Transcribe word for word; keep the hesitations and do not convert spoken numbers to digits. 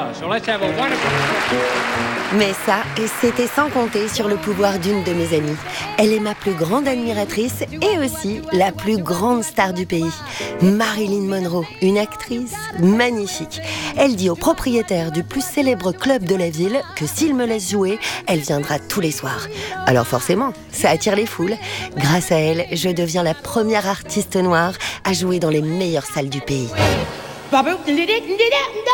So let's have a wonderful... Mais ça, c'était sans compter sur le pouvoir d'une de mes amies. Elle est ma plus grande admiratrice et aussi la plus grande star du pays. Marilyn Monroe, une actrice magnifique. Elle dit au propriétaire du plus célèbre club de la ville que s'il me laisse jouer, elle viendra tous les soirs. Alors forcément, ça attire les foules. Grâce à elle, je deviens la première artiste noire à jouer dans les meilleures salles du pays.